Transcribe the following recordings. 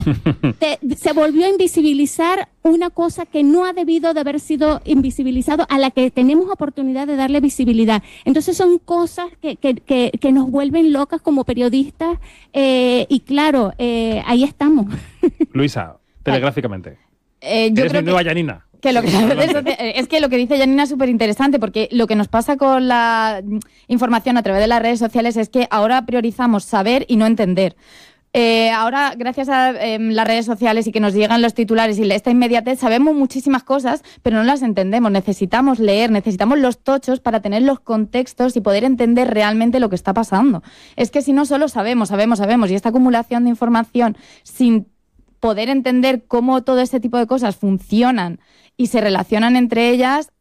Se volvió a invisibilizar una cosa que no ha debido de haber sido invisibilizado, a la que tenemos oportunidad de darle visibilidad. Entonces son cosas que nos vuelven locas como periodistas, y claro, ahí estamos. Luisa, telegráficamente. Yo Eres creo mi nueva Janina. Es que lo que dice Janina es súper interesante, porque lo que nos pasa con la información a través de las redes sociales es que ahora priorizamos saber y no entender. Ahora, gracias a las redes sociales y que nos llegan los titulares y esta inmediatez, sabemos muchísimas cosas, pero no las entendemos. Necesitamos leer, necesitamos los tochos para tener los contextos y poder entender realmente lo que está pasando. Es que si no, solo sabemos, y esta acumulación de información sin poder entender cómo todo este tipo de cosas funcionan y se relacionan entre ellas,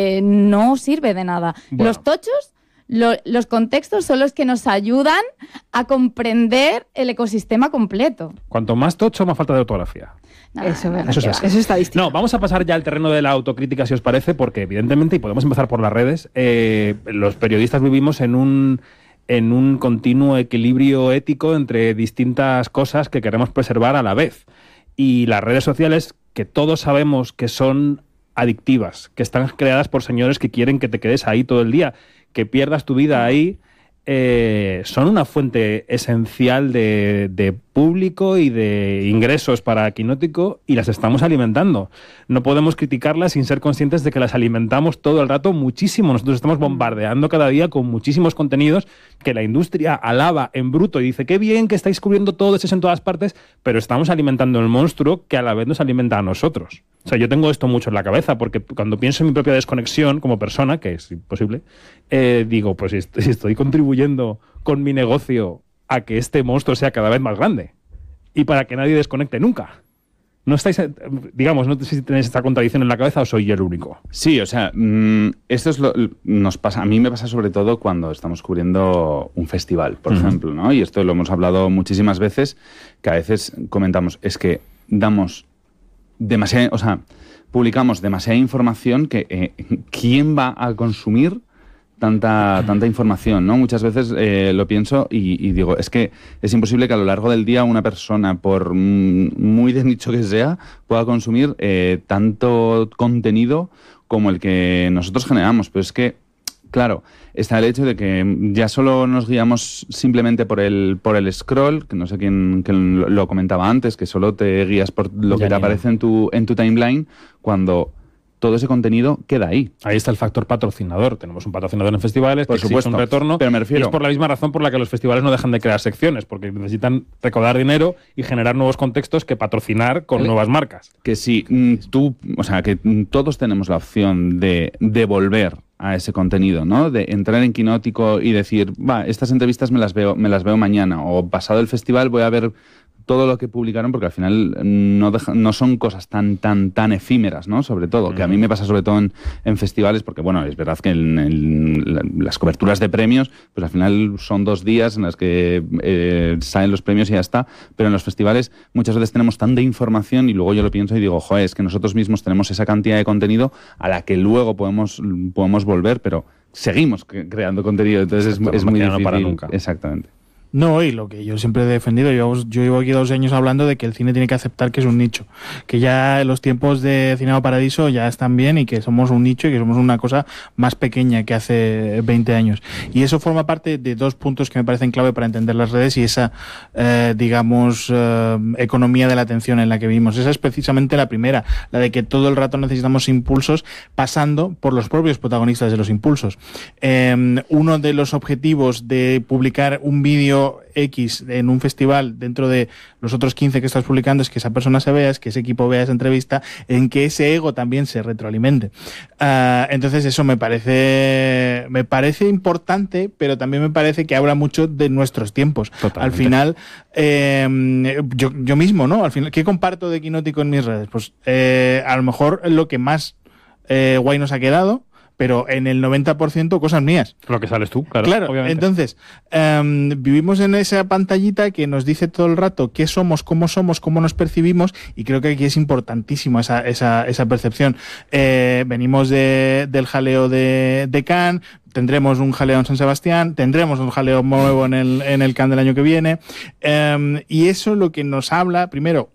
no sirve de nada. Bueno. Los tochos, los contextos son los que nos ayudan a comprender el ecosistema completo. Cuanto más tocho, más falta de ortografía. Eso es así. Eso está distinto. No, vamos a pasar ya al terreno de la autocrítica, si os parece, porque evidentemente, y podemos empezar por las redes, los periodistas vivimos en un continuo equilibrio ético entre distintas cosas que queremos preservar a la vez. Y las redes sociales, que todos sabemos que son adictivas, que están creadas por señores que quieren que te quedes ahí todo el día, que pierdas tu vida ahí, son una fuente esencial de público y de ingresos para Quinótico, y las estamos alimentando. No podemos criticarlas sin ser conscientes de que las alimentamos todo el rato muchísimo. Nosotros estamos bombardeando cada día con muchísimos contenidos que la industria alaba en bruto y dice, qué bien que estáis cubriendo todo eso en todas partes, pero estamos alimentando el monstruo que a la vez nos alimenta a nosotros. O sea, yo tengo esto mucho en la cabeza, porque cuando pienso en mi propia desconexión como persona, que es imposible, digo, pues si estoy contribuyendo con mi negocio a que este monstruo sea cada vez más grande y para que nadie desconecte nunca. No estáis, digamos, no sé si tenéis esta contradicción en la cabeza o soy yo el único. Sí, o sea, esto es nos pasa, a mí me pasa sobre todo cuando estamos cubriendo un festival, por ejemplo, ¿no? Y esto lo hemos hablado muchísimas veces, que a veces comentamos, es que damos demasiada, o sea, publicamos demasiada información que ¿quién va a consumir tanta información, ¿no? Muchas veces lo pienso y digo, es que es imposible que a lo largo del día una persona, por muy de nicho que sea, pueda consumir tanto contenido como el que nosotros generamos. Pero es que, claro, está el hecho de que ya solo nos guiamos simplemente por el scroll, que no sé quién lo comentaba antes, que solo te guías por lo que te aparece en tu timeline, cuando todo ese contenido queda ahí. Ahí está el factor patrocinador. Tenemos un patrocinador en festivales, por supuesto, un retorno, pero me refiero, y es por la misma razón por la que los festivales no dejan de crear secciones, porque necesitan recaudar dinero y generar nuevos contextos que patrocinar con nuevas marcas. Que si o sea, que todos tenemos la opción de devolver a ese contenido, ¿no? De entrar en Quinótico y decir, estas entrevistas me las veo mañana, o pasado el festival voy a ver todo lo que publicaron, porque al final no son cosas tan efímeras, ¿no? Sobre todo, que a mí me pasa sobre todo en festivales, porque bueno, es verdad que las coberturas de premios, pues al final son 2 días en las que salen los premios y ya está, pero en los festivales muchas veces tenemos tanta información y luego yo lo pienso y digo, joder, es que nosotros mismos tenemos esa cantidad de contenido a la que luego podemos volver, pero seguimos creando contenido, entonces es muy difícil. No para nunca. Exactamente. No, y lo que yo siempre he defendido, yo llevo aquí 2 años hablando de que el cine tiene que aceptar que es un nicho, que ya los tiempos de Cinema Paradiso ya están bien y que somos un nicho y que somos una cosa más pequeña que hace 20 años. Y eso forma parte de 2 puntos que me parecen clave para entender las redes y esa, economía de la atención en la que vivimos. Esa es precisamente la primera, la de que todo el rato necesitamos impulsos pasando por los propios protagonistas de los impulsos. Uno de los objetivos de publicar un vídeo X en un festival dentro de los otros 15 que estás publicando es que esa persona se vea, es que ese equipo vea esa entrevista, en que ese ego también se retroalimente. Entonces eso me parece importante, pero también me parece que habla mucho de nuestros tiempos. Totalmente. Al final, yo mismo, ¿no? Al final, ¿qué comparto de Quinótico en mis redes? Pues a lo mejor lo que más guay nos ha quedado, pero en el 90% cosas mías. Lo que sales tú, claro. Obviamente. Entonces, vivimos en esa pantallita que nos dice todo el rato qué somos, cómo nos percibimos, y creo que aquí es importantísimo esa percepción. Venimos del jaleo de Cannes, tendremos un jaleo en San Sebastián, tendremos un jaleo nuevo en el Cannes del año que viene, y eso es lo que nos habla, primero,